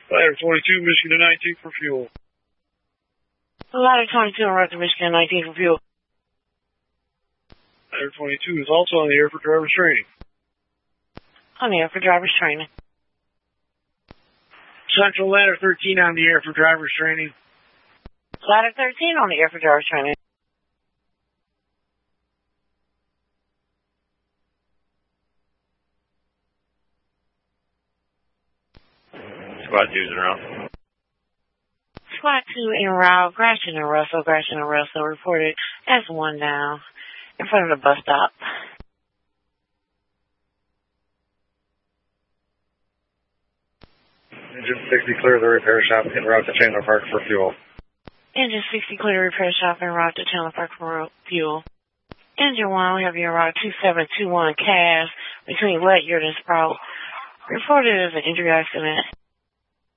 Ladder 22, Michigan 19 for fuel. Ladder 22 en route to Michigan 19 for fuel. Ladder 22 is also on the air for driver's training. On the air for driver's training. Central Ladder 13 on the air for driver's training. Ladder 13 on the air for driver's training. Squad 2's en route. Squad 2 en route. Gratian and Russell reported as one down in front of the bus stop. Engine 60 clear the repair shop en route to Chandler Park for fuel. Engine 60 clear the repair shop en route to Chandler Park for fuel. Engine 1, we have you en route 2721 Cass between Ledyard and Sprout. Reported as an injury accident.